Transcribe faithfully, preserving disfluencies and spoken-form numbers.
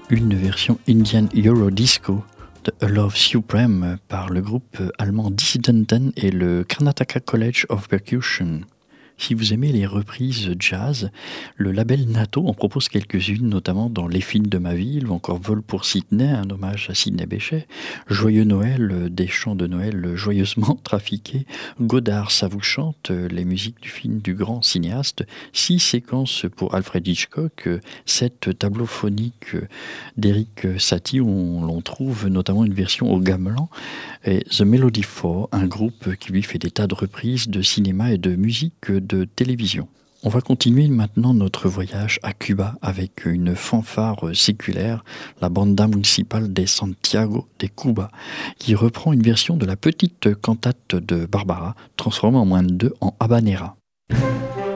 Une version Indian Eurodisco de A Love Supreme par le groupe allemand Dissidenten et le Karnataka College of Percussion. Si vous aimez les reprises jazz, le label Nato en propose quelques-unes, notamment dans Les Filles de ma ville ou encore Vol pour Sydney, un hommage à Sidney Bechet, Joyeux Noël, des chants de Noël joyeusement trafiqués, Godard, ça vous chante, les musiques du film du grand cinéaste, six séquences pour Alfred Hitchcock, sept tableaux phoniques d'Éric Satie où l'on trouve notamment une version au gamelan, et The Melody Four, un groupe qui lui fait des tas de reprises de cinéma et de musique de télévision. On va continuer maintenant notre voyage à Cuba avec une fanfare séculaire, la Banda Municipal de Santiago de Cuba, qui reprend une version de la petite cantate de Barbara, transformée en moins de deux en habanera.